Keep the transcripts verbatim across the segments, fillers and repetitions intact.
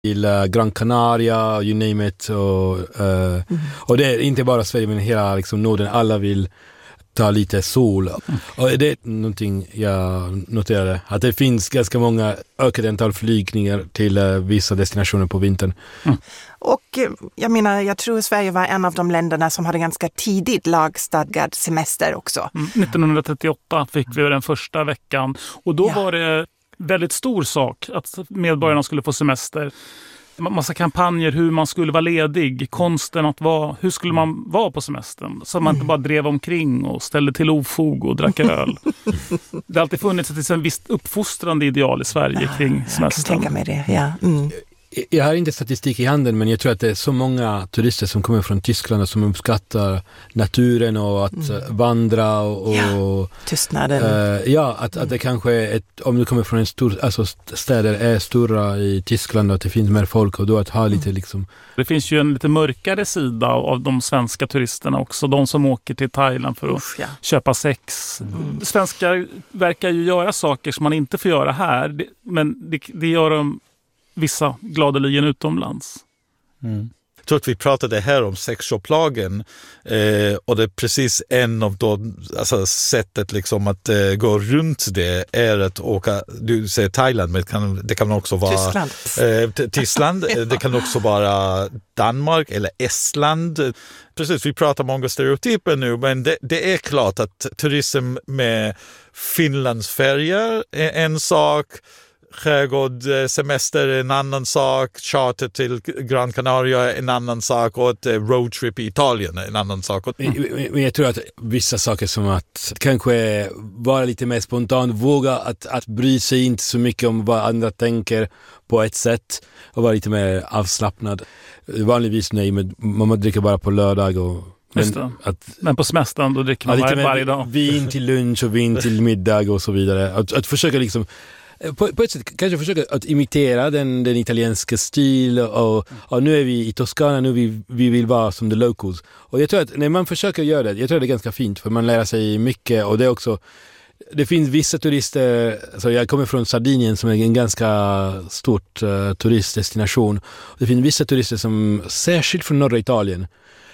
till uh, Gran Canaria, you name it. Och, uh, mm. och det är inte bara Sverige men hela liksom, Norden. Alla vill ta lite sol. Mm. Och det är någonting jag noterade. Att det finns ganska många ökade antal flygningar till uh, vissa destinationer på vintern. Mm. Och jag menar, jag tror Sverige var en av de länderna som hade ganska tidigt lagstadgad semester också. Mm. nittonhundratrettioåtta fick vi den första veckan. Och då ja. var det väldigt stor sak att medborgarna skulle få semester. Massa kampanjer hur man skulle vara ledig, konsten att vara, hur skulle man vara på semestern så man inte bara drev omkring och ställde till ofog och drack öl. Det har alltid funnits ett en visst uppfostrande ideal i Sverige kring semestern. Jag kan tänka mig det, ja. Mm. Jag har inte statistik i handen men jag tror att det är så många turister som kommer från Tyskland som uppskattar naturen och att mm. vandra och, och ja, tystnaden. Uh, ja, att, mm. att det kanske är ett, om du kommer från en stor, alltså städer är stora i Tyskland och att det finns mer folk och då att ha lite mm. liksom. Det finns ju en lite mörkare sida av de svenska turisterna också, de som åker till Thailand för att Uff, ja. köpa sex. Mm. Svenskar verkar ju göra saker som man inte får göra här, men det, det gör de vissa gladeligen utomlands. Mm. Jag tror att vi pratade här om sexköplagen eh, och det är precis en av de alltså, sättet liksom att eh, gå runt det är att åka, du säger Thailand men det kan, det kan också vara Tyskland, eh, Tyskland det kan också vara Danmark eller Estland. Precis, vi pratar många stereotyper nu men det, det är klart att turism med Finlandsfärger är en sak, skärgård, semester är en annan sak, charter till Gran Canaria är en annan sak och ett roadtrip i Italien är en annan sak. Men jag tror att vissa saker som att kanske vara lite mer spontan, våga att, att bry sig inte så mycket om vad andra tänker på ett sätt och vara lite mer avslappnad. Vanligtvis nej, men man dricker bara på lördag och men, att, men på semestern då dricker man ja, varje, varje dag. Vin till lunch och vin till middag och så vidare. Att, att försöka liksom På, på ett sätt kanske försöka att imitera den, den italienska stil och, och nu är vi i Toscana, nu vi, vi vill vara som the locals. Och jag tror att när man försöker göra det, jag tror att det är ganska fint för man lär sig mycket och det är också, det finns vissa turister, alltså jag kommer från Sardinien som är en ganska stort uh, turistdestination. Det finns vissa turister som, särskilt från norra Italien,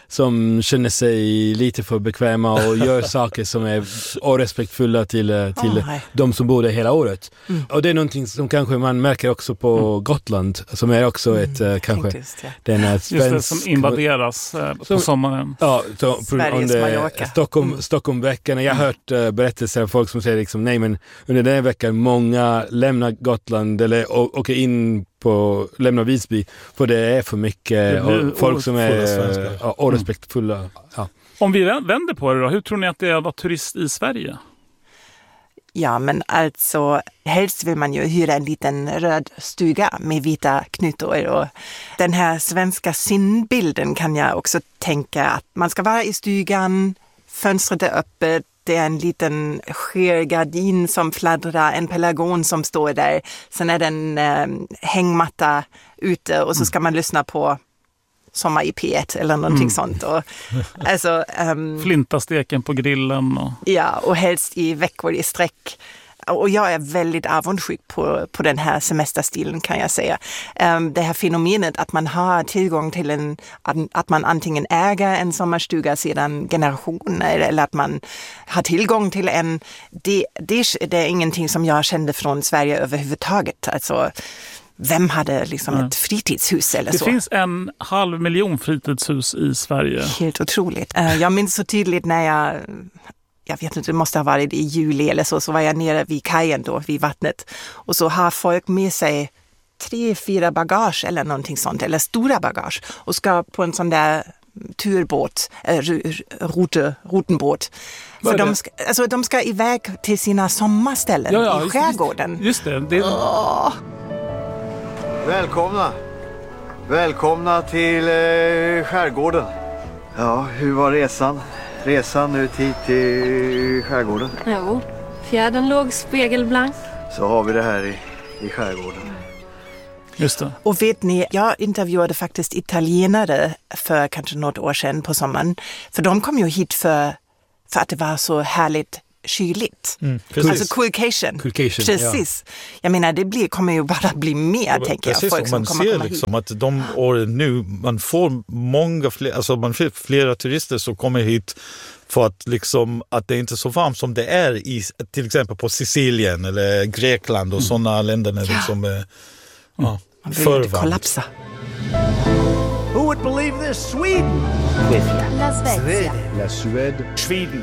som känner sig lite för bekväma och gör saker som är orespektfulla till, till oh, de som bor där hela året. Mm. Och det är någonting som kanske man märker också på mm. Gotland, som är också ett mm, kanske just, ja. den är svensk, just det, som invaderas eh, på som, sommaren. Ja, så, Sveriges Mallorca. Stockholm, mm. Stockholmveckan. Jag har hört uh, berättelser av folk som säger liksom, nej men under den här veckan många lämnar Gotland eller å, åker in på lämna Visby för det är för mycket och folk som är ja, orespektfulla. Mm. Ja. Om vi vänder på det då, hur tror ni att det är att vara turist i Sverige? Ja, men alltså helst vill man ju hyra en liten röd stuga med vita knutor och den här svenska sinnbilden kan jag också tänka att man ska vara i stugan, fönstret är öppet, det är en liten skärgardin som fladdrar, en pelargon som står där. Sen är det en eh, hängmatta ute och så ska man lyssna på Sommar i P ett eller någonting mm. sånt. Och, alltså, um, Flintasteken på grillen. Och... Ja, och helst i veckor i sträck. Och jag är väldigt avundsjuk på, på den här semesterstilen kan jag säga. Um, det här fenomenet att man har tillgång till en, att man antingen äger en sommarstuga sedan generationer eller att man har tillgång till en, det, det, det är ingenting som jag kände från Sverige överhuvudtaget. Alltså, vem hade liksom mm. ett fritidshus eller det så? Det finns en halv miljon fritidshus i Sverige. Helt otroligt. Uh, jag minns så tydligt när jag... Jag vet inte, det måste ha varit i juli eller så, så var jag nere vid kajen då, vid vattnet. Och så har folk med sig tre, fyra bagage eller någonting sånt, eller stora bagage. Och ska på en sån där turbåt, äh, rute, rutenbåt. För de ska, alltså, de ska iväg till sina sommarställen ja, ja, i skärgården. Just det. det... Oh. Välkomna. Välkomna till eh, skärgården. Ja, hur var resan? Resan ut hit till skärgården. Jo, fjärden låg spegelblank. Så har vi det här i, i skärgården. Just det. Och vet ni, jag intervjuade faktiskt italienare för kanske något år sedan på sommaren. För de kom ju hit för, för att det var så härligt kyligt. Mm, alltså coolcation. Coolcation, precis. Ja. Jag menar, det blir, kommer ju bara bli mer, ja, tänker jag. Folk man som ser liksom att de åren nu, man får många fler, alltså man får flera turister som kommer hit för att, liksom, att det är inte är så varmt som det är i till exempel på Sicilien eller Grekland och mm. sådana länder när det liksom är ja, man vill inte kollapsa. Who would believe this? Sweden! La Svezia. La Suède. Sweden.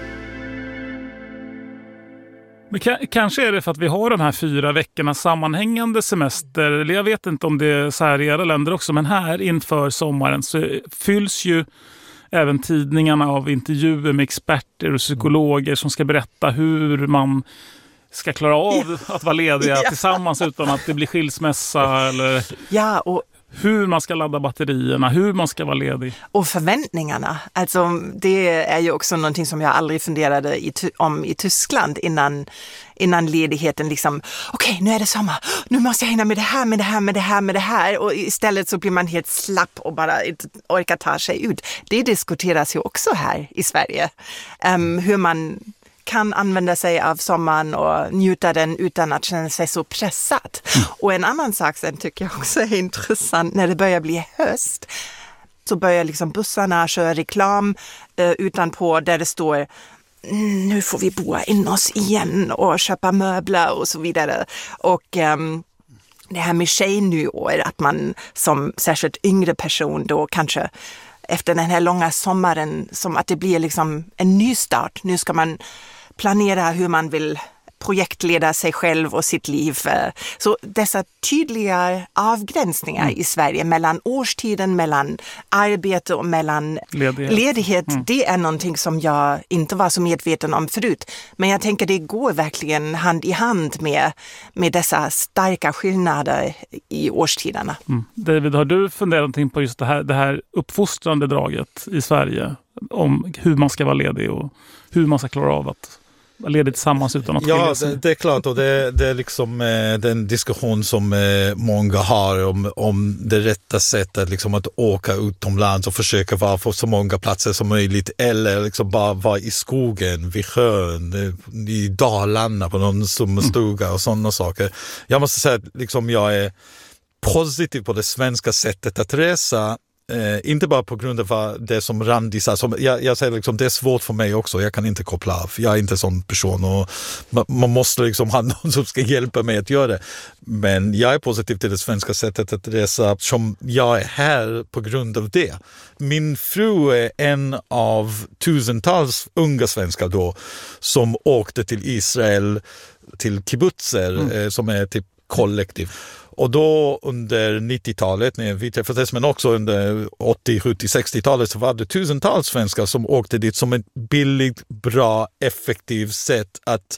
Men k- kanske är det för att vi har de här fyra veckorna sammanhängande semester. Eller jag vet inte om det är så här i era länder också. Men här inför sommaren så fylls ju även tidningarna av intervjuer med experter och psykologer som ska berätta hur man ska klara av ja. att vara lediga ja. tillsammans utan att det blir skilsmässa. Eller ja, och hur man ska ladda batterierna, hur man ska vara ledig. Och förväntningarna. Alltså, det är ju också någonting som jag aldrig funderade i, om i Tyskland innan, innan ledigheten. Liksom, okej, okay, nu är det sommar. Nu måste jag hinna med det här, med det här, med det här, med det här. Och istället så blir man helt slapp och bara inte orkar ta sig ut. Det diskuteras ju också här i Sverige. Um, hur man kan använda sig av sommaren och njuta den utan att känna sig så pressad. Mm. Och en annan sak som tycker jag också är intressant, när det börjar bli höst så börjar liksom bussarna köra reklam eh, utanpå där det står mm, nu får vi boa in oss igen och köpa möbler och så vidare. Och um, det här med tjejnyår, att man som särskilt yngre person då kanske efter den här långa sommaren, som att det blir liksom en ny start. Nu ska man planera hur man vill projektleda sig själv och sitt liv. Så dessa tydliga avgränsningar mm. i Sverige mellan årstiden, mellan arbete och mellan ledighet, ledighet mm. det är någonting som jag inte var så medveten om förut. Men jag tänker det går verkligen hand i hand med, med dessa starka skillnader i årstiderna. Mm. David, har du funderat någonting på just det här, det här uppfostrande draget i Sverige om hur man ska vara ledig och hur man ska klara av att ledig tillsammans utan att ja, det, det är klart, och det, det är liksom eh, den diskussion som eh, många har om, om det rätta sättet liksom att åka utomlands och försöka vara på så många platser som möjligt, eller liksom bara vara i skogen, vid sjön, i Dalarna på någon sommarstuga och sådana saker. Jag måste säga att liksom jag är positiv på det svenska sättet att resa. Eh, inte bara på grund av det som Randi sa, som jag, jag säger liksom, det är svårt för mig också, jag kan inte koppla av, jag är inte en sån person och man, man måste liksom ha någon som ska hjälpa mig att göra det, men jag är positiv till det svenska sättet att resa som jag är här på grund av det. Min fru är en av tusentals unga svenskar då som åkte till Israel, till kibbutzer mm. eh, som är typ kollektiv. Och då under nittiotalet, när vi träffades, men också under åttio, sjuttio, sextiotalet så var det tusentals svenskar som åkte dit som ett billigt, bra, effektivt sätt att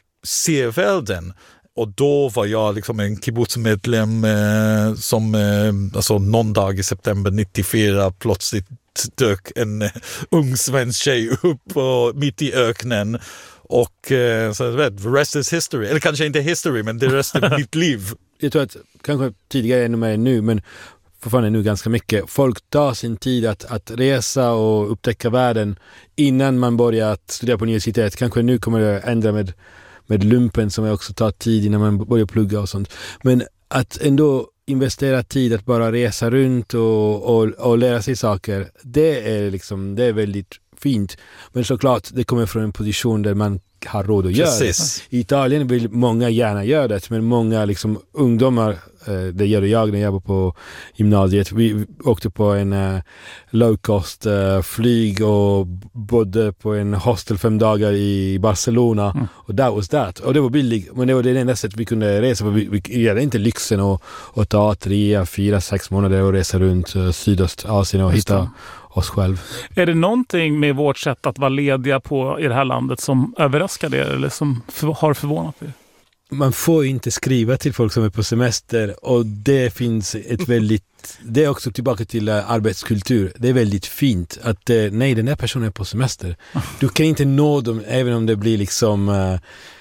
se världen. Och då var jag liksom en kibbutzmedlem eh, som eh, alltså någon dag i september nittiofyra plötsligt dök en eh, ung svensk tjej upp och, mitt i öknen. Och eh, så vet, rest is history. Eller kanske inte history, men det är mitt liv. Jag tror att kanske tidigare ännu mer nu, men fortfarande nu ganska mycket. Folk tar sin tid att, att resa och upptäcka världen innan man börjar att studera på universitet. Kanske nu kommer det ändra med, med lumpen som också tar tid innan man börjar plugga och sånt. Men att ändå investera tid att bara resa runt och, och, och lära sig saker, det är liksom, det är väldigt fint. Men såklart, det kommer från en position där man har råd att göra det. I Italien vill många gärna göra det, men många liksom ungdomar, det gör jag när jag var på gymnasiet, vi åkte på en uh, low cost uh, flyg och bodde på en hostel fem dagar i Barcelona mm. och that was that. Och det var billigt, men det var det enda sättet vi kunde resa, för vi, vi hade inte lyxen att, att ta tre, fyra, sex månader och resa runt uh, Sydostasien och hitta oss själv. Är det någonting med vårt sätt att vara lediga på i det här landet som överraskar er eller som för, har förvånat er? Man får inte skriva till folk som är på semester, och det finns ett väldigt, det är också tillbaka till uh, arbetskultur. Det är väldigt fint att uh, nej, den här personen är på semester. Du kan inte nå dem även om det blir liksom uh,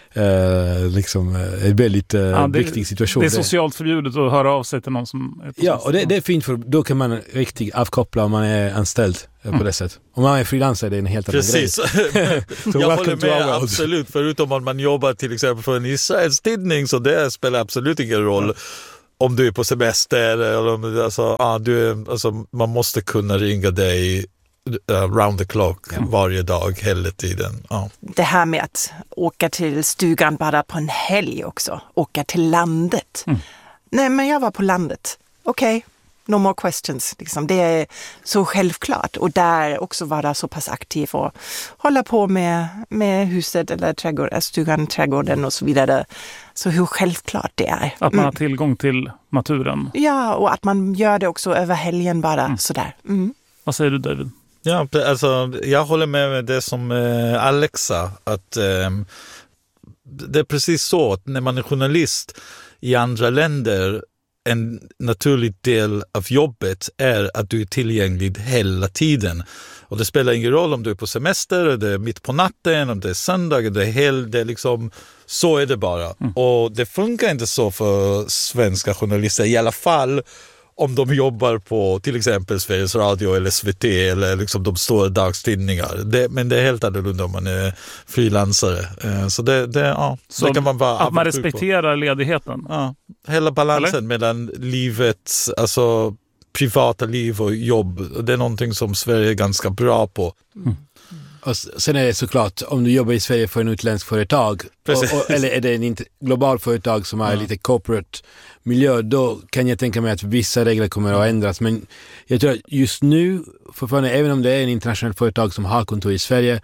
Uh, liksom uh, en väldigt uh, ja, det, viktig situation. Det är socialt förbjudet att höra av sig till någon som är på ja, och det, det är fint, för då kan man riktigt avkoppla om man är anställd. mm. på det sättet. Om man är frilansare, det är en helt annan Precis. grej. Jag håller med, absolut. Förutom om man jobbar till exempel för en Israels tidning, så det spelar absolut ingen roll. Mm. Om du är på semester eller om alltså, ah, du är, alltså, man måste kunna ringa dig uh, round the clock ja. varje dag hela tiden. Ja. Det här med att åka till stugan bara på en helg också. Åka till landet. Mm. Nej, men jag var på landet. Okej, okay. No more questions. Liksom. Det är så självklart. Och där också vara så pass aktiv och hålla på med, med huset eller trädgården, stugan, trädgården och så vidare. Så hur självklart det är. Att man har tillgång till naturen. Ja, och att man gör det också över helgen bara mm. sådär. Mm. Vad säger du, David? Ja, alltså, jag håller med med det som eh, Alexa. Att eh, det är precis så att när man är journalist i andra länder, en naturlig del av jobbet är att du är tillgänglig hela tiden. Och det spelar ingen roll om du är på semester, det är mitt på natten, om det är söndag, det är hel, det är liksom, så är det bara. Mm. Och det funkar inte så för svenska journalister, i alla fall om de jobbar på till exempel Sveriges Radio eller S V T eller liksom de stora dagstidningar. Det, men det är helt annorlunda om man är frilansare. Så det, det, ja, så det kan man vara att man respekterar på. Ledigheten. Ja, hela balansen eller? Mellan livet, alltså privata liv och jobb. Det är någonting som Sverige är ganska bra på. Mm. Och sen är det såklart, om du jobbar i Sverige för en utländsk företag och, och, eller är det en global företag som är ja. lite corporate miljö, då kan jag tänka mig att vissa regler kommer att ändras. Men jag tror att just nu, fortfarande, även om det är en internationell företag som har kontor i Sverige,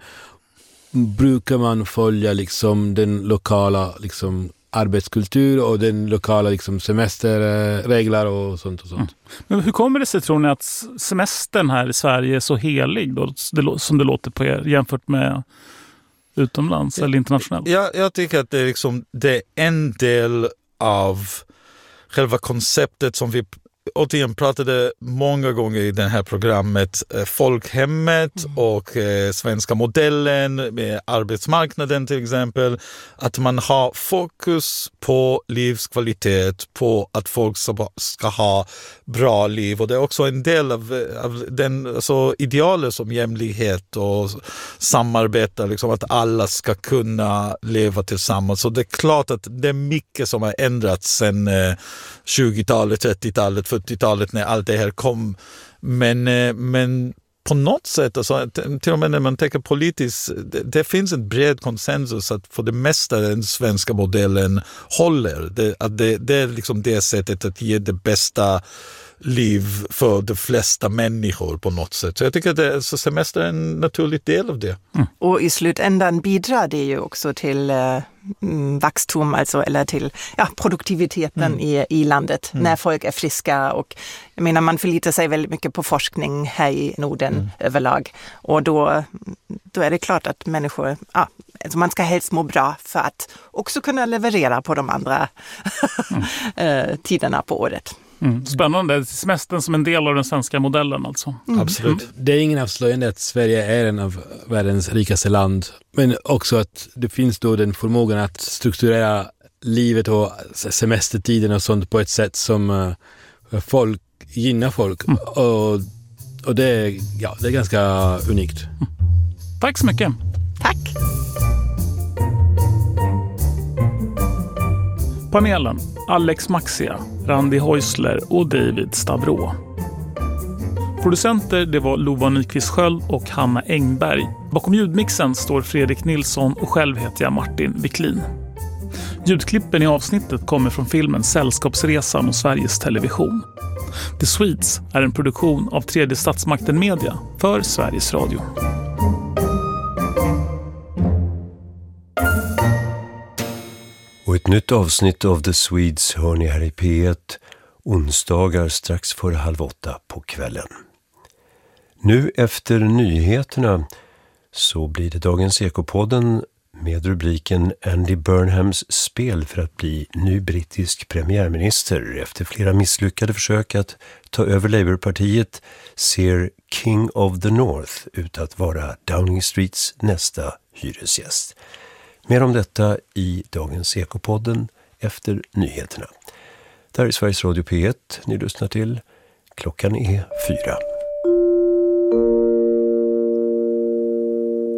brukar man följa liksom den lokala liksom arbetskultur och den lokala liksom semesterregler och sånt och sånt. Mm. Men hur kommer det sig, tror ni, att semestern här i Sverige är så helig då, som det låter på er, jämfört med utomlands eller internationellt? Jag, jag tycker att det är, liksom, det är en del av själva konceptet som vi återigen pratade många gånger i det här programmet, folkhemmet mm. och eh, svenska modellen med arbetsmarknaden till exempel, att man har fokus på livskvalitet, på att folk ska ha bra liv, och det är också en del av, av den alltså, idealer som jämlikhet och samarbete, liksom, att alla ska kunna leva tillsammans. Så det är klart att det är mycket som har ändrats sedan eh, tjugotalet, trettiotalet, fyrtiotalet när allt det här kom. Men, men på något sätt, alltså, till och med när man tänker politiskt, det, det finns en bred konsensus att för det mesta den svenska modellen håller. Det, att det, det är liksom det sättet att ge det bästa liv för de flesta människor på något sätt. Så jag tycker att det, så semester är en naturlig del av det. Mm. Och i slutändan bidrar det ju också till eh, vaxtum, alltså, eller till ja, produktiviteten mm. i, i landet mm. när folk är friska. Och jag menar, man förlitar sig väldigt mycket på forskning här i Norden mm. överlag. Och då, då är det klart att människor, ja, alltså man ska helst må bra för att också kunna leverera på de andra mm. tiderna på året. Mm. Spännande. Semestern som en del av den svenska modellen alltså. Mm. Absolut. Mm. Det är ingen avslöjande att Sverige är en av världens rikaste land. Men också att det finns då den förmågan att strukturera livet och semestertiden och sånt på ett sätt som uh, folk gynnar folk. Mm. Och, och det, är, ja, det är ganska unikt. Mm. Tack så mycket. Tack. Panelen: Alex Maxia, Randi Häusler och David Stavro. Producenter, det var Lova Nyqvist Sköld och Hanna Engberg. Bakom ljudmixen står Fredrik Nilsson och själv heter jag Martin Wiklin. Ljudklippen i avsnittet kommer från filmen Sällskapsresan och Sveriges Television. The Swedes är en produktion av Tredje Statsmakten Media för Sveriges Radio. Och ett nytt avsnitt av The Swedes hör ni här i P ett onsdagar strax före halv åtta på kvällen. Nu efter nyheterna så blir det dagens Ekopodden med rubriken Andy Burnhams spel för att bli ny brittisk premiärminister. Efter flera misslyckade försök att ta över Labourpartiet ser King of the North ut att vara Downing Streets nästa hyresgäst. Mer om detta i dagens Ekopodden efter nyheterna. Där är Sveriges Radio P ett ni lyssnar till. Klockan är fyra.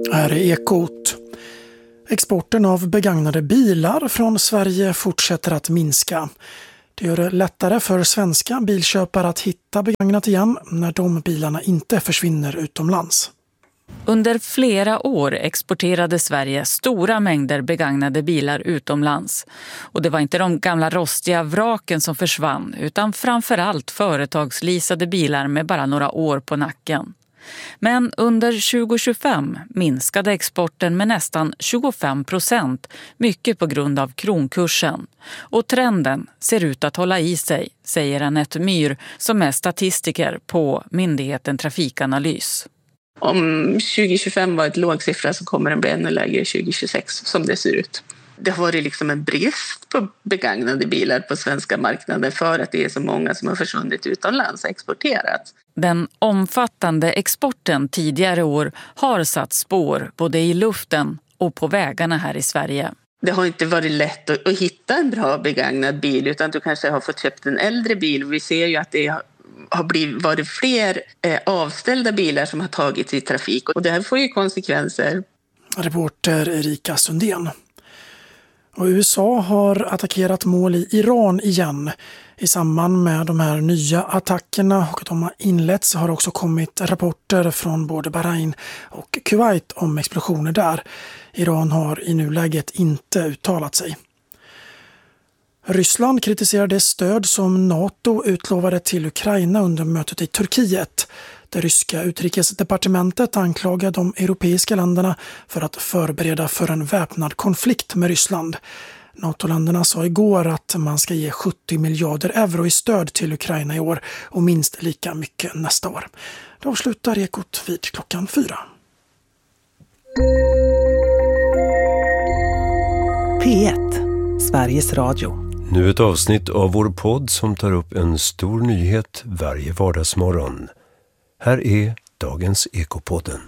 Här är Ekot. Exporten av begagnade bilar från Sverige fortsätter att minska. Det gör det lättare för svenska bilköpare att hitta begagnat igen när de bilarna inte försvinner utomlands. Under flera år exporterade Sverige stora mängder begagnade bilar utomlands. Och det var inte de gamla rostiga vraken som försvann utan framförallt företagsleasade bilar med bara några år på nacken. Men under tjugo tjugofem minskade exporten med nästan tjugofem procent, mycket på grund av kronkursen. Och trenden ser ut att hålla i sig, säger Anette Myhr som är statistiker på myndigheten Trafikanalys. Om tjugo tjugofem var ett låg siffra så kommer den bli ännu lägre tjugo tjugosex som det ser ut. Det har varit liksom en brist på begagnade bilar på svenska marknaden för att det är så många som har försvunnit utomlands och exporterat. Den omfattande exporten tidigare år har satt spår både i luften och på vägarna här i Sverige. Det har inte varit lätt att, att hitta en bra begagnad bil utan du kanske har fått köpt en äldre bil. Vi ser ju att det har har blivit, varit fler eh, avställda bilar som har tagits i trafik och det här får ju konsekvenser. Reporter Erika Sundén. Och U S A har attackerat mål i Iran igen. I samband med de här nya attackerna och att de har inletts har också kommit rapporter från både Bahrain och Kuwait om explosioner där. Iran har i nuläget inte uttalat sig. Ryssland kritiserar det stöd som NATO utlovade till Ukraina under mötet i Turkiet. Det ryska utrikesdepartementet anklagar de europeiska länderna för att förbereda för en väpnad konflikt med Ryssland. NATO-länderna sa igår att man ska ge sjuttio miljarder euro i stöd till Ukraina i år och minst lika mycket nästa år. Då avslutar Ekot vid klockan fyra. P ett, Sveriges Radio. Nu ett avsnitt av vår podd som tar upp en stor nyhet varje vardagsmorgon. Här är dagens Ekopodden.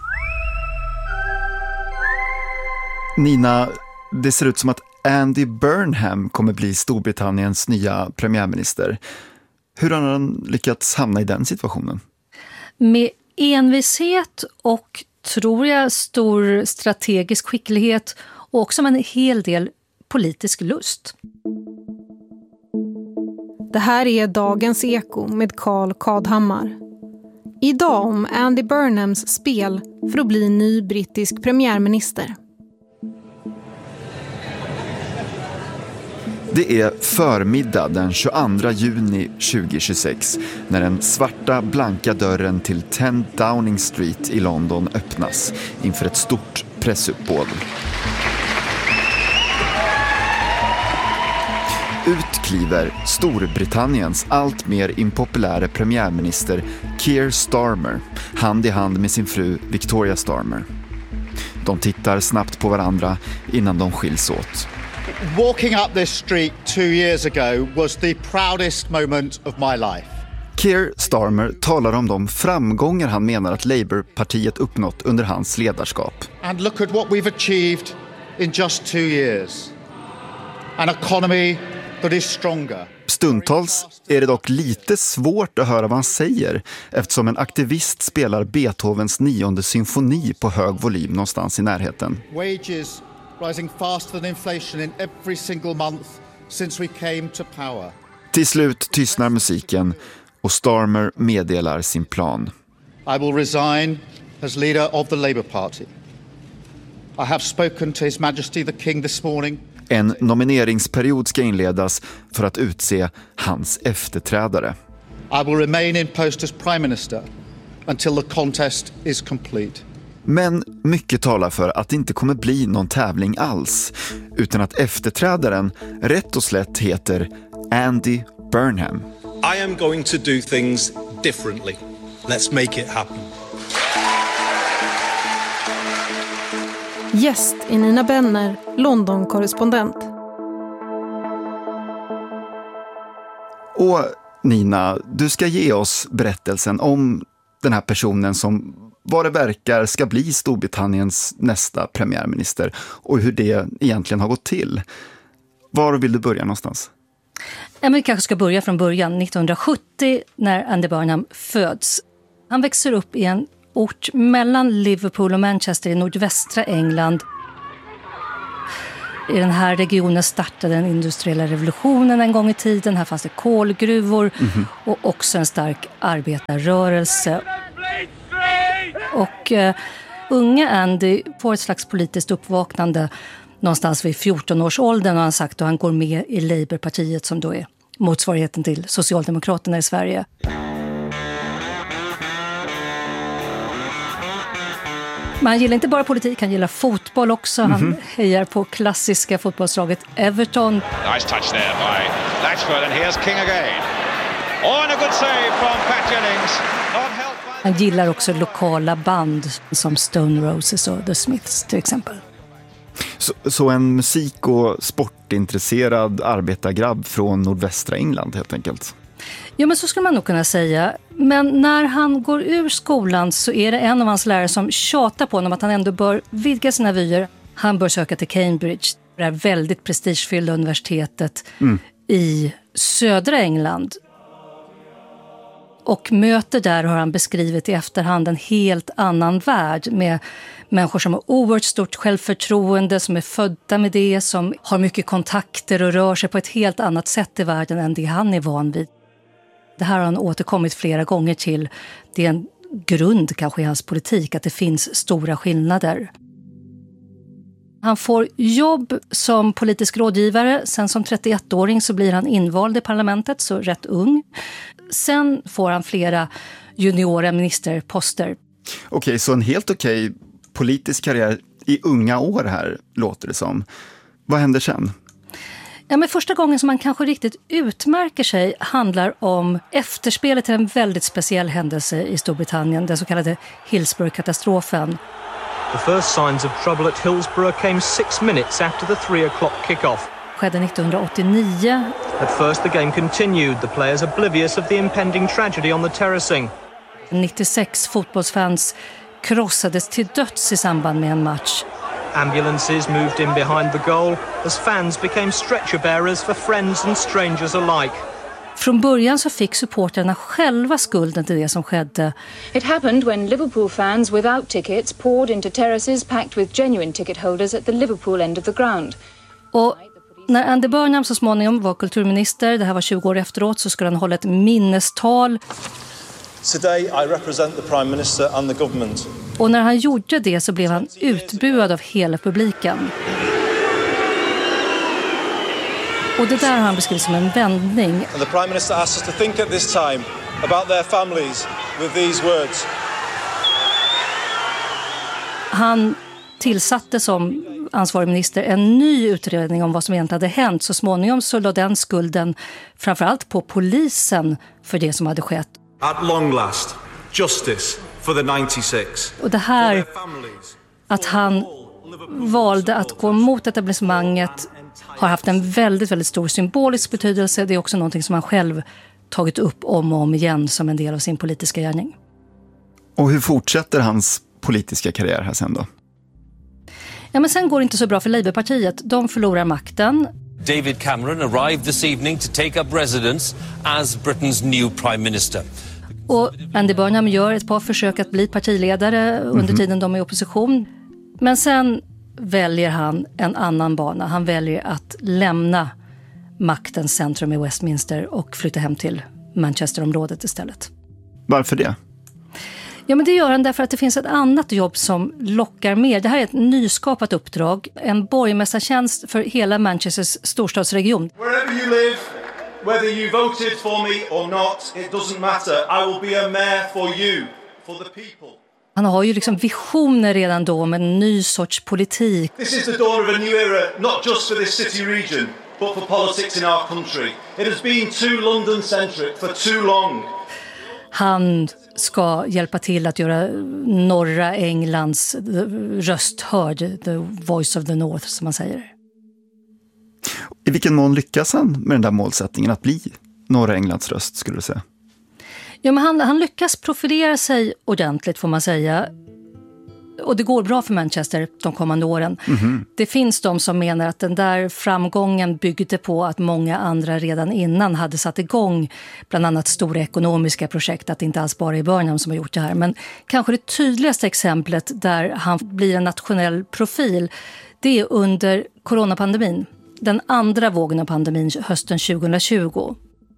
Nina, det ser ut som att Andy Burnham kommer bli Storbritanniens nya premiärminister. Hur har han lyckats hamna i den situationen? Med envishet och, tror jag, stor strategisk skicklighet och också med en hel del politisk lust. Det här är dagens Eko med Carl Kadhammar. Idag om Andy Burnhams spel för att bli ny brittisk premiärminister. Det är förmiddag den tjugoandra juni tjugohundratjugosex när den svarta blanka dörren till tio Downing Street i London öppnas inför ett stort pressuppbåd. Ut kliver Storbritanniens allt mer impopulära premiärminister Keir Starmer, hand i hand med sin fru Victoria Starmer. De tittar snabbt på varandra innan de skiljs åt. Walking up this street two years ago was the proudest moment of my life. Keir Starmer talar om de framgångar han menar att Labour-partiet uppnått under hans ledarskap. And look at what we've achieved in just two years. An economy that is stronger. Stundtals är det dock lite svårt att höra vad han säger eftersom en aktivist spelar Beethovens nionde symfoni på hög volym någonstans i närheten. Wages rising faster than inflation in every single month since we came to power. Till slut tystnar musiken och Starmer meddelar sin plan. I will resign as leader of the Labour Party. I have spoken to His Majesty the King this morning. En nomineringsperiod ska inledas för att utse hans efterträdare. I will remain in post as Prime Minister until the contest is complete. Men mycket talar för att det inte kommer bli någon tävling alls, utan att efterträdaren rätt och slätt heter Andy Burnham. I am going to do things differently. Let's make it happen. Gäst är Nina Benner, London-korrespondent. Och Nina, du ska ge oss berättelsen om den här personen som vad det verkar ska bli Storbritanniens nästa premiärminister och hur det egentligen har gått till. Var vill du börja någonstans? Ja, men vi kanske ska börja från början, nittonhundrasjuttio när Andy Burnham föds. Han växer upp i en ort mellan Liverpool och Manchester i nordvästra England. I den här regionen startade den industriella revolutionen en gång i tiden. Här fanns det kolgruvor mm-hmm. och också en stark arbetarrörelse. Och uh, unga Andy får ett slags politiskt uppvaknande någonstans vid fjorton-årsåldern och han sagt att han går med i Labourpartiet som då är motsvarigheten till Socialdemokraterna i Sverige. Men han gillar inte bara politik, han gillar fotboll också. Han mm-hmm. hejar på klassiska fotbollslaget Everton. Nice touch there by Rashford and here's King again. Oh, and a good save from Pat Jennings. Han gillar också lokala band som Stone Roses och The Smiths till exempel. Så, så en musik- och sportintresserad arbetargrabb från nordvästra England helt enkelt? Ja, men så skulle man nog kunna säga. Men när han går ur skolan så är det en av hans lärare som tjatar på honom att han ändå bör vidga sina vyer. Han bör söka till Cambridge, det här väldigt prestigefyllda universitetet mm. i södra England. Och möter där har han beskrivit i efterhand en helt annan värld med människor som har oerhört stort självförtroende, som är födda med det, som har mycket kontakter och rör sig på ett helt annat sätt i världen än det han är van vid. Det här har han återkommit flera gånger till. Det är en grund kanske i hans politik att det finns stora skillnader. Han får jobb som politisk rådgivare. Sen som trettioettåring så blir han invald i parlamentet, så rätt ung. Sen får han flera juniora ministerposter. Okej, så en helt okej politisk karriär i unga år här låter det som. Vad händer sen? Ja, men första gången som man kanske riktigt utmärker sig handlar om efterspelet till en väldigt speciell händelse i Storbritannien, den så kallade Hillsborough-katastrofen. The first signs of trouble at Hillsborough came six minutes after the three o'clock kick-off. Skedde nittonhundraåttionio. At first the game continued, the players oblivious of the impending tragedy on the terracing. nittiosex fotbollsfans krossades till döds i samband med en match. Ambulances moved in behind the goal as fans became stretcher bearers for friends and strangers alike. Från början så fick supporterna själva skulden till det som skedde. It happened when Liverpool fans without tickets poured into terraces packed with genuine ticket holders at the Liverpool end of the ground. Och när Andy Burnham så småningom var kulturminister, det här var tjugo år efteråt, så skulle han hålla ett minnestal. Today I represent the Prime Minister and the government. Och när han gjorde det så blev han utbuad av hela publiken. Och det där har han beskrivit som en vändning. And the Prime Minister asked us to think at this time about their families with these words. Han tillsatte som ansvarig minister en ny utredning om vad som egentligen hade hänt. Så småningom så lade den skulden framförallt på polisen för det som hade skett. At long last, justice for the nittiosex. Och det här, att han valde att gå mot etablissemanget, har haft en väldigt, väldigt stor symbolisk betydelse. Det är också någonting som han själv tagit upp om och om igen som en del av sin politiska gärning. Och hur fortsätter hans politiska karriär här sen då? Ja, men sen går det inte så bra för Labourpartiet. De förlorar makten. David Cameron arrived this evening to take up residence as Britain's new Prime Minister. Och Andy Burnham gör ett par försök att bli partiledare under tiden de är i opposition. Men sen väljer han en annan bana. Han väljer att lämna maktens centrum i Westminster och flytta hem till Manchesterområdet istället. Varför det? Ja, men det gör han därför att det finns ett annat jobb som lockar mer. Det här är ett nyskapat uppdrag. En borgmästartjänst för hela Manchesters storstadsregion. Wherever you live, whether you voted for me or not, it doesn't matter. I will be a mayor for you, for the people. Han har ju liksom visioner redan då om en ny sorts politik. This is the dawn of a new era, not just for this city region, but for politics in our country. It has been too London-centric for too long. Han ska hjälpa till att göra norra Englands röst hörd, the voice of the north som man säger. I vilken mån lyckas han med den där målsättningen att bli norra Englands röst, skulle du säga? Ja, men han, han lyckas profilera sig ordentligt får man säga. Och det går bra för Manchester de kommande åren. Mm-hmm. Det finns de som menar att den där framgången byggde på att många andra redan innan hade satt igång bland annat stora ekonomiska projekt, att det inte alls bara är Burnham som har gjort det här. Men kanske det tydligaste exemplet där han blir en nationell profil, det är under coronapandemin. Den andra vågen av pandemin hösten tjugohundratjugo.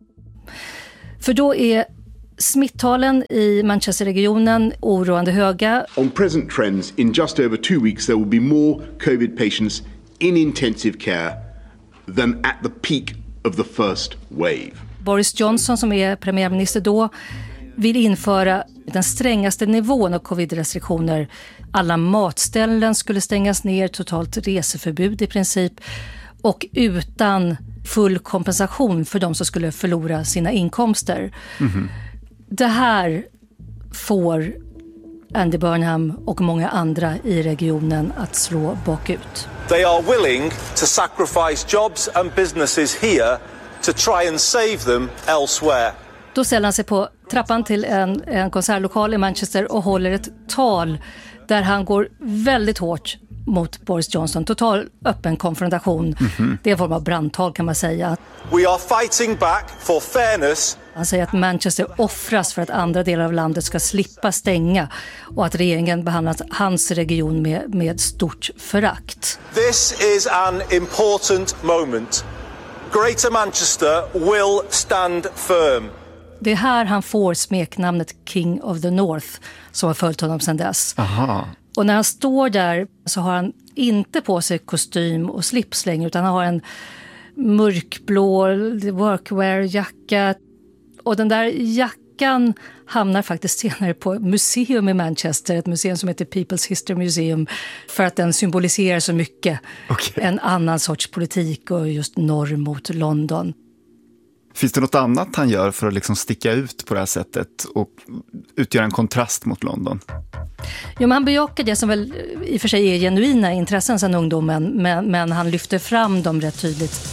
För då är smittalen i Manchesterregionen oroande höga. On present trends, in just over two weeks there will be more COVID patients in intensive care than at the peak of the first wave. Boris Johnson, som är premiärminister då, vill införa den strängaste nivån av covid-restriktioner. Alla matställen skulle stängas ner, totalt reseförbud i princip, och utan full kompensation för de som skulle förlora sina inkomster. Mm-hmm. Det här får Andy Burnham och många andra i regionen att slå bakut. They are willing to sacrifice jobs and businesses here to try and save them elsewhere. Då ställer han sig på trappan till en, en konsertlokal i Manchester och håller ett tal där han går väldigt hårt mot Boris Johnson. Total öppen konfrontation. Mm-hmm. Det är en form av brandtal, kan man säga. We are fighting back for fairness. Han säger att Manchester offras för att andra delar av landet ska slippa stänga och att regeringen behandlat hans region med, med stort förakt. This is an important moment. Greater Manchester will stand firm. Det är här han får smeknamnet King of the North, som har följt honom sedan dess. Aha. Och när han står där så har han inte på sig kostym och slips längre, utan han har en mörkblå workwear-jacka. Och den där jackan hamnar faktiskt senare på museum i Manchester, ett museum som heter People's History Museum, för att den symboliserar så mycket. Okay. En annan sorts politik och just norr mot London. Finns det något annat han gör för att liksom sticka ut på det här sättet och utgöra en kontrast mot London? Ja, men han bejakar det som väl i och för sig är genuina intressen sedan ungdomen, men, men han lyfter fram dem rätt tydligt.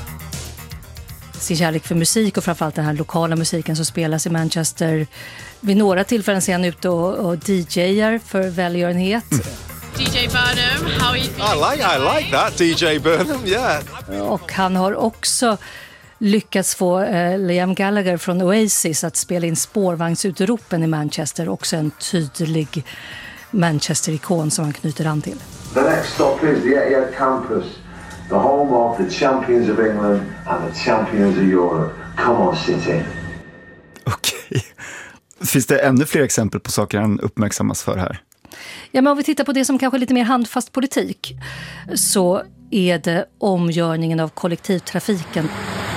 Sin kärlek för musik och framförallt den här lokala musiken som spelas i Manchester. Vid några tillfällen ser han ute och, och D J:ar för välgörenhet. Mm. D J Burnham, how are you feeling? I like, I like that, D J Burnham, yeah. Och han har också lyckats få eh, Liam Gallagher från Oasis att spela in spårvagnsutropen i Manchester. Också en tydlig Manchester-ikon som han knyter an till. The next stop is the Etihad campus, the home of the champions of England and the champions of Europe. Come on, City. Okej. Finns det ännu fler exempel på saker han uppmärksammas för här? Ja, men om vi tittar på det som kanske är lite mer handfast politik, så är det omgörningen av kollektivtrafiken.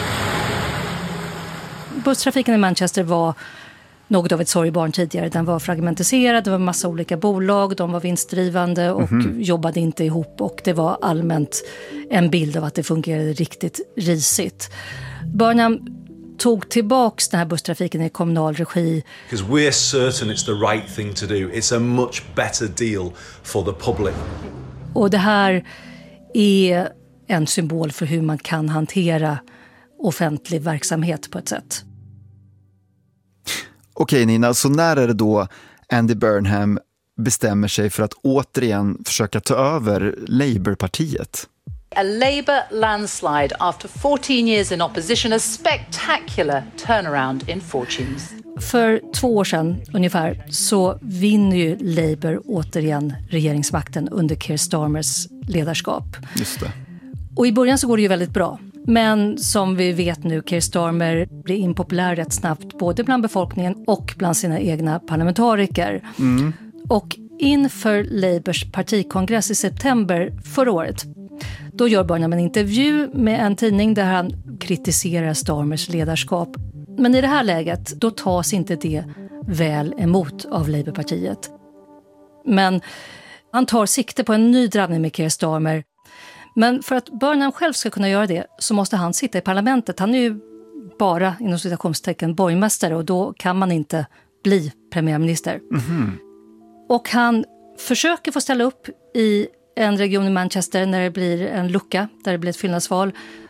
Busstrafiken i Manchester var något av ett sorgbarn tidigare. Den var fragmentiserad, det var en massa olika bolag, de var vinstdrivande och mm-hmm. jobbade inte ihop, och det var allmänt en bild av att det fungerade riktigt risigt. Burnham tog tillbaks den här busstrafiken i kommunal regi. Because we're certain it's the right thing to do. It's a much better deal for the public. Och det här är en symbol för hur man kan hantera offentlig verksamhet på ett sätt. Okej Nina, så när är det då Andy Burnham bestämmer sig för att återigen försöka ta över Labour-partiet? A Labour landslide after fourteen years in opposition, a spectacular turnaround in fortunes. För två år sedan ungefär så vinner ju Labour återigen regeringsmakten under Keir Starmers ledarskap. Just det. Och i början så går det ju väldigt bra. Men som vi vet nu, Keir Starmer blir impopulär rätt snabbt både bland befolkningen och bland sina egna parlamentariker. Mm. Och inför Labours partikongress i september förra året, då gör Burnham en intervju med en tidning där han kritiserar Starmers ledarskap. Men i det här läget, då tas inte det väl emot av Labourpartiet. Men han tar sikte på en ny drabbning med Keir Starmer. Men för att Burnham själv ska kunna göra det så måste han sitta i parlamentet. Han är ju bara inom citationstecken borgmästare, och då kan man inte bli premiärminister. Mm-hmm. Och han försöker få ställa upp i en region i Manchester när det blir en lucka, där det blir ett fyllnadsval.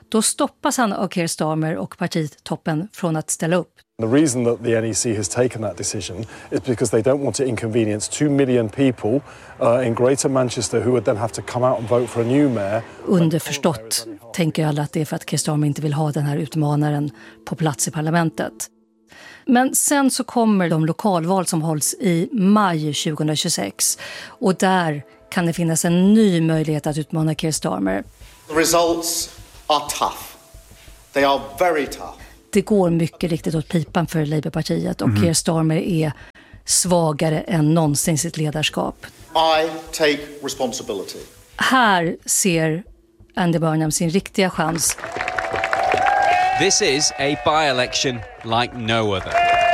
Då stoppas han av Keir Starmer och partitoppen från att ställa upp. The reason that the N E C has taken that decision is because they don't want to inconvenience two million people uh, in Greater Manchester who would then have to come out and vote for a new mayor. Underförstått tänker alla att det är för att Keir Starmer inte vill ha den här utmanaren på plats i parlamentet. Men sen så kommer de lokalval som hålls i maj tjugohundratjugosex och där kan det finnas en ny möjlighet att utmana Keir Starmer. The results are tough. They are very tough. Det går mycket riktigt åt pipan för Labourpartiet och mm. Keir Starmer är svagare än någonsin i sitt ledarskap. I take responsibility. Här ser Andy Burnham sin riktiga chans. This is a by-election like no other.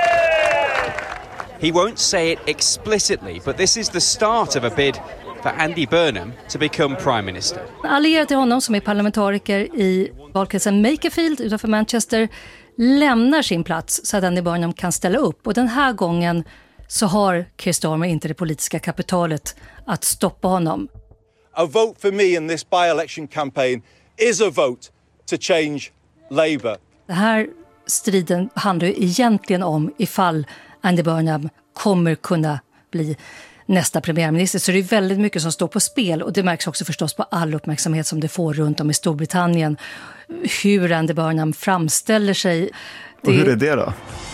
He won't say it explicitly, but this is the start of a bid for Andy Burnham to become Prime Minister. Allierad till honom som är parlamentariker i valkretsen Makerfield utanför Manchester lämnar sin plats så att Andy Burnham kan ställa upp. Och den här gången så har Keir Starmer inte det politiska kapitalet att stoppa honom. A vote for me in this by-election campaign is a vote to change Labour. Den här striden handlar ju egentligen om ifall Andy Burnham kommer kunna bli nästa premiärminister. Så det är väldigt mycket som står på spel och det märks också förstås på all uppmärksamhet som det får runt om i Storbritannien. Hur Andy Burnham framställer sig. Det... Och hur är det då?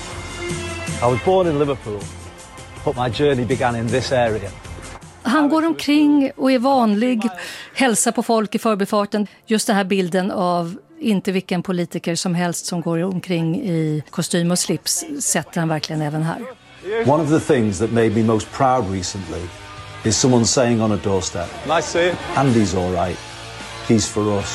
I was born in Liverpool, but my journey began in this area. Han går omkring och är vanlig, hälsar på folk i förbifarten. Just den här bilden av inte vilken politiker som helst som går omkring i kostym och slips sätter han verkligen även här. One of the things that made me most proud recently is someone saying on a doorstep, Nice to see you. Andy's all right. He's for us.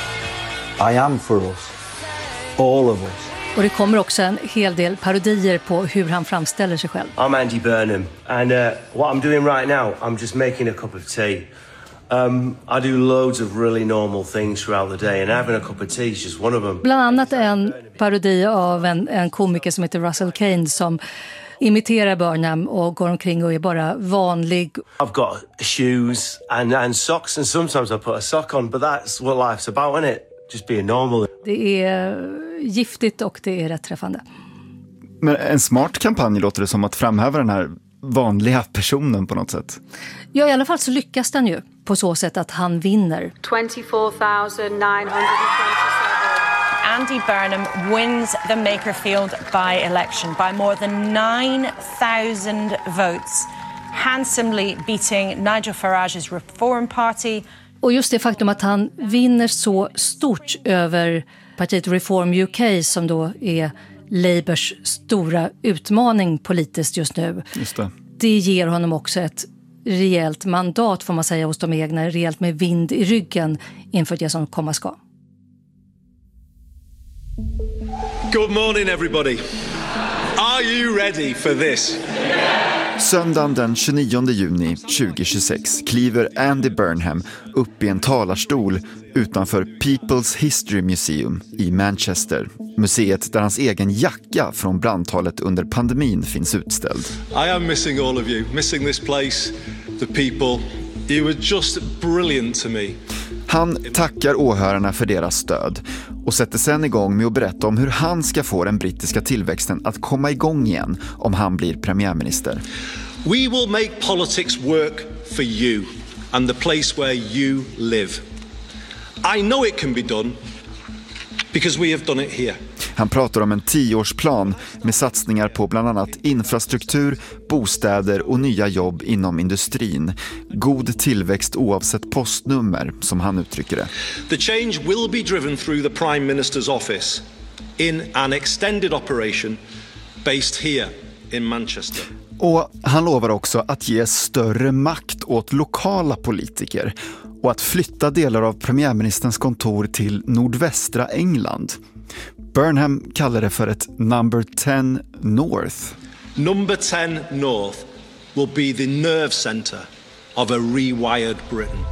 I am for us. All of us. Och det kommer också en hel del parodier på hur han framställer sig själv. I'm Andy Burnham and uh, what I'm doing right now, I'm just making a cup of tea. Um, I do loads of really normal things throughout the day and having a cup of tea is just one of them. Bland annat en parodi av en, en komiker som heter Russell Kane som imiterar Burnham och går omkring och är bara vanlig. I've got shoes and, and socks and sometimes I put a sock on, but that's what life's about, isn't it? Just being normal. Det är giftigt och det är rätt träffande. Men en smart kampanj låter det som att framhäva den här vanliga personen på något sätt. Ja, i alla fall så lyckas den ju på så sätt att han vinner. twenty-four thousand nine hundred twenty-seven. Andy Burnham wins the Makerfield by-election by more than nine thousand votes, handsomely beating Nigel Farage's Reform Party. Och just det faktum att han vinner så stort över partiet Reform U K som då är Labours stora utmaning politiskt just nu. Just det. Det ger honom också ett rejält mandat får man säga hos de egna, rejält med vind i ryggen inför det som komma ska. Good morning everybody. Are you ready for this? Söndagen den tjugonionde juni tjugohundratjugosex kliver Andy Burnham upp i en talarstol utanför People's History Museum i Manchester. Museet där hans egen jacka från brandtalet under pandemin finns utställd. I am missing all of you, missing this place, the people. You were just brilliant to me. Han tackar åhörarna för deras stöd och sätter sen igång med att berätta om hur han ska få den brittiska tillväxten att komma igång igen om han blir premiärminister. We will make politics work for you and the place where you live. I know it can be done because we have done it here. Han pratar om en tioårsplan med satsningar på bland annat infrastruktur, bostäder och nya jobb inom industrin. God tillväxt oavsett postnummer, som han uttrycker det. The change will be driven through the Prime Minister's office in an extended operation based here in Manchester. Och han lovar också att ge större makt åt lokala politiker och att flytta delar av premiärministerns kontor till nordvästra England. Burnham kallar det för ett number ten North. Number ten North will be the nerve center of a rewired Britain.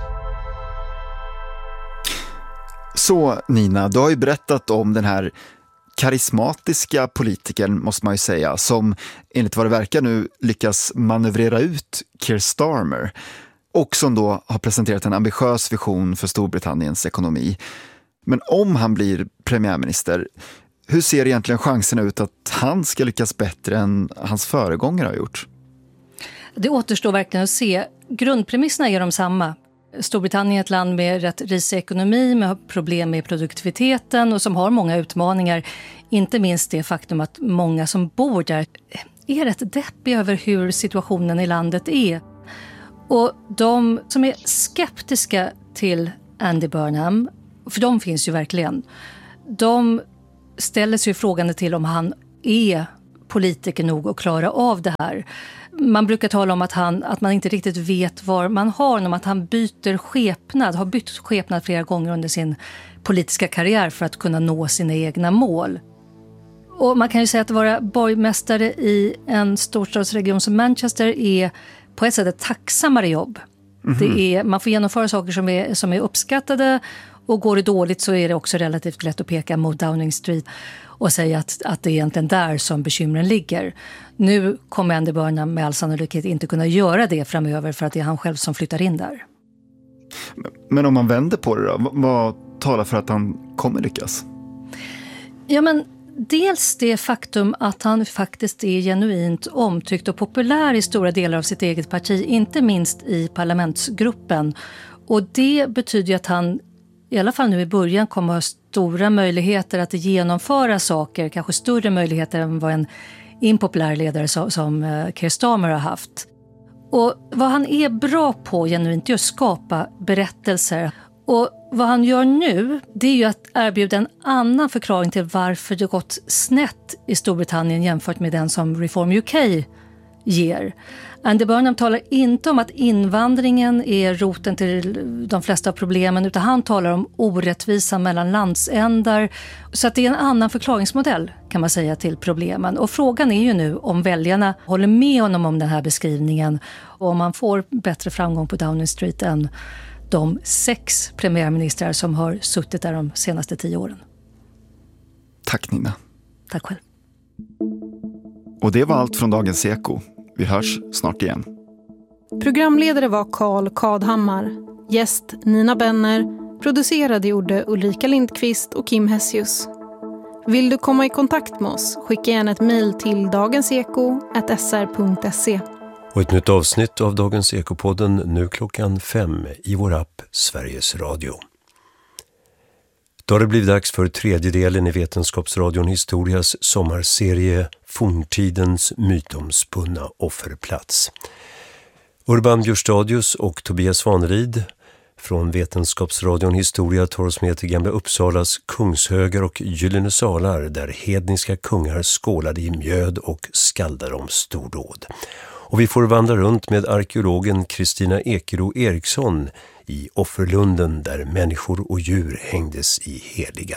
Så Nina, du har ju berättat om den här karismatiska politikern, måste man ju säga, som enligt vad det verkar nu lyckas manövrera ut Keir Starmer och som då har presenterat en ambitiös vision för Storbritanniens ekonomi. Men om han blir premiärminister, hur ser egentligen chanserna ut att han ska lyckas bättre än hans föregångare har gjort? Det återstår verkligen att se. Grundpremisserna är de samma. Storbritannien är ett land med rätt risig ekonomi, med problem med produktiviteten och som har många utmaningar. Inte minst det faktum att många som bor där är rätt deppiga över hur situationen i landet är. Och de som är skeptiska till Andy Burnham, för de finns ju verkligen, de ställer sig frågan till om han är politiker nog att klara av det här. Man brukar tala om att, han, att man inte riktigt vet var man har honom, att han byter skepnad, har bytt skepnad flera gånger under sin politiska karriär för att kunna nå sina egna mål. Och man kan ju säga att vara borgmästare i en storstadsregion som Manchester är på ett sätt ett tacksammare jobb. Mm-hmm. Det är, man får genomföra saker som är, som är uppskattade, och går det dåligt så är det också relativt lätt att peka mot Downing Street och säga att, att det är egentligen där som bekymren ligger. Nu kommer Andy Burnham med all sannolikhet inte kunna göra det framöver för att det är han själv som flyttar in där. Men om man vänder på det då, vad talar för att han kommer lyckas? Ja, men dels det faktum att han faktiskt är genuint omtyckt och populär i stora delar av sitt eget parti, inte minst i parlamentsgruppen. Och det betyder att han i alla fall nu i början kommer att ha stora möjligheter att genomföra saker, kanske större möjligheter än vad en impopulär ledare som, som Keir Starmer har haft. Och vad han är bra på genuint är att skapa berättelser. Och vad han gör nu, det är ju att erbjuda en annan förklaring till varför det gått snett i Storbritannien jämfört med den som Reform U K ger. Andy Burnham talar inte om att invandringen är roten till de flesta av problemen, utan han talar om orättvisa mellan landsändar. Så att det är en annan förklaringsmodell, kan man säga, till problemen. Och frågan är ju nu om väljarna håller med honom om den här beskrivningen och om man får bättre framgång på Downing Street än de sex premiärministrar som har suttit där de senaste tio åren. Tack Nina. Tack själv. Och det var allt från Dagens Eko. Vi hörs snart igen. Programledare var Carl Kadhammar. Gäst Nina Benner. Producerade gjorde Ulrika Lindqvist och Kim Hessius. Vill du komma i kontakt med oss? Skicka gärna ett mejl till dagenseko at s r punkt se. Och ett nytt avsnitt av Dagens Ekopodden nu klockan fem i vår app Sveriges Radio. Då har det blivit dags för tredje delen i Vetenskapsradion Historias sommarserie Forntidens mytomspunna offerplats. Urban Björstadius och Tobias Svanerid från Vetenskapsradion Historia tar oss med till Gamla Uppsalas Kungshögar och Gyllene salar där hedniska kungar skålade i mjöd och skaldade om stordåd. Och vi får vandra runt med arkeologen Kristina Ekero Eriksson i Offerlunden där människor och djur hängdes i heliga